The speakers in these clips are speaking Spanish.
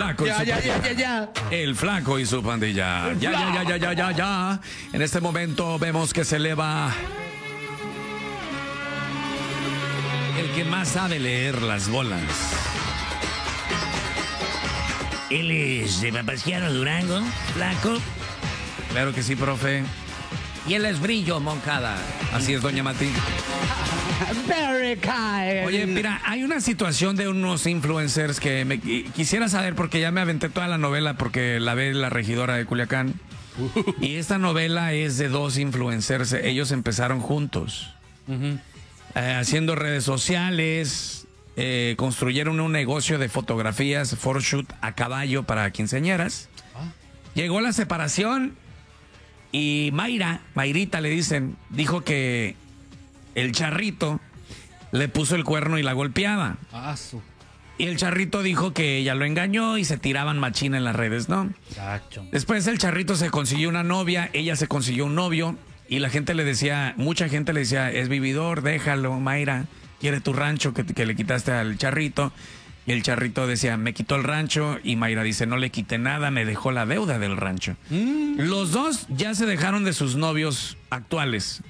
flaco y su pandilla. El flaco y su pandilla. Ya. En este momento vemos que se eleva el que más sabe leer las bolas. Él es de Papasquiaro, Durango, flaco. Claro que sí, profe. Y él es Brillo, Moncada. Así es, doña Mati. Very kind. Oye, mira, hay una situación de unos influencers que me quisiera saber porque ya me aventé toda la novela porque la ve la regidora de Culiacán. Y esta novela es de dos influencers. Ellos empezaron juntos. Haciendo redes sociales, construyeron un negocio de fotografías, photoshoot a caballo para quinceañeras. Llegó la separación y Mayrita le dicen, dijo que el Charrito le puso el cuerno y la golpeaba. Y el Charrito dijo que ella lo engañó y se tiraban machina en las redes, ¿no? Chacho. Después el Charrito se consiguió una novia, ella se consiguió un novio y la gente le decía, mucha gente le decía, es vividor, déjalo, Mayra, quiere tu rancho que le quitaste al Charrito. Y el Charrito decía, me quitó el rancho. Y Mayra dice, no le quité nada, me dejó la deuda del rancho. Los dos ya se dejaron de sus novios actuales.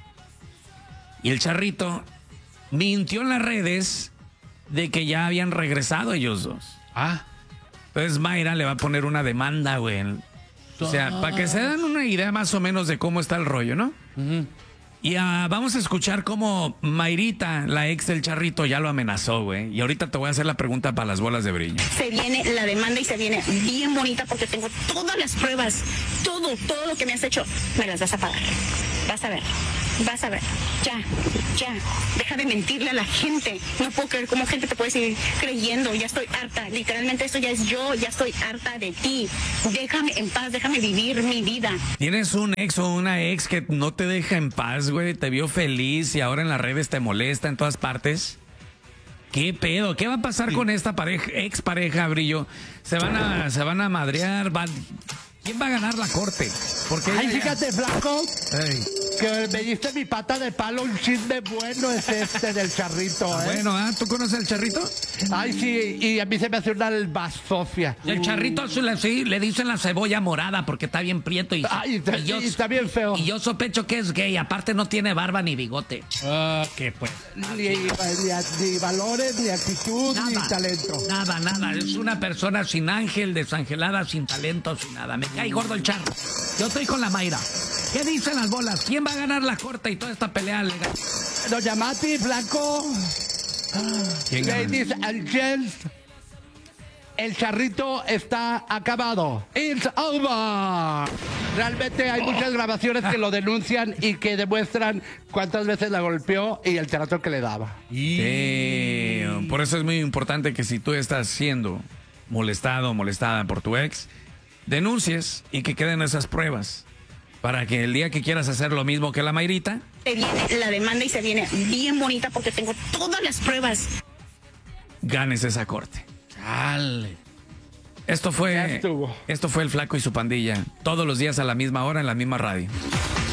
Y el Charrito mintió en las redes de que ya habían regresado ellos dos. Entonces Mayra le va a poner una demanda, güey. O sea, para que se den una idea más o menos de cómo está el rollo, ¿no? Y vamos a escuchar cómo Mayrita, la ex del Charrito, ya lo amenazó, güey. Y ahorita te voy a hacer la pregunta para las bolas de brillo. Se viene la demanda y se viene bien bonita porque tengo todas las pruebas. Todo lo que me has hecho, me las vas a pagar. Vas a ver. Ya. Deja de mentirle a la gente. No puedo creer cómo gente te puede seguir creyendo. Ya estoy harta. Literalmente esto ya es yo. Ya estoy harta de ti. Déjame en paz. Déjame vivir mi vida. ¿Tienes un ex o una ex que no te deja en paz, güey? Te vio feliz y ahora en las redes te molesta en todas partes. ¿Qué pedo? ¿Qué va a pasar con esta ex pareja, Brillo? Se van a madrear. ¿Quién va a ganar la corte? Porque Fíjate, flaco, que me diste mi pata de palo, un chisme bueno es este del Charrito, Bueno, ¿tú conoces al Charrito? Ay, sí, y a mí se me hace una albasofia. El Charrito sí, le dicen la cebolla morada porque está bien prieto y está bien feo. Y yo sospecho que es gay, aparte no tiene barba ni bigote. ¿Qué pues? Ni valores, ni actitud, ni talento. Nada. Es una persona sin ángel, desangelada, sin talento, sin nada. Me cae gordo el Charro. Yo estoy con la Mayra. ¿Qué dicen las bolas? ¿Quién va a ganar la corte y toda esta pelea legal? Doña Mati, flaco. Ladies and gents, el Charrito está acabado. It's over. Realmente hay muchas grabaciones que lo denuncian y que demuestran cuántas veces la golpeó y el trato que le daba. Sí. Por eso es muy importante que si tú estás siendo molestado o molestada por tu ex, denuncies y que queden esas pruebas para que el día que quieras hacer lo mismo que la Mayrita, Se viene la demanda y se viene bien bonita porque tengo todas las pruebas. ganes esa corte. Dale. Esto fue el Flaco y su pandilla, todos los días a la misma hora en la misma radio.